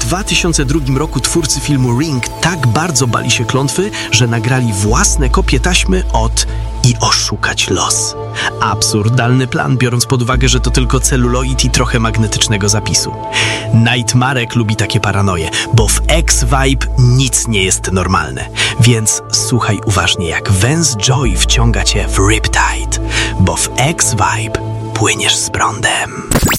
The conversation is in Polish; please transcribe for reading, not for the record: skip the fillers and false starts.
2002 roku twórcy filmu Ring tak bardzo bali się klątwy, że nagrali własne kopie taśmy od i oszukać los. Absurdalny plan, biorąc pod uwagę, że to tylko celuloid i trochę magnetycznego zapisu. Nightmarek lubi takie paranoje, bo w X-Vibe nic nie jest normalne. Więc słuchaj uważnie, jak węz Joy wciąga cię w Riptide, bo w X-Vibe płyniesz z prądem.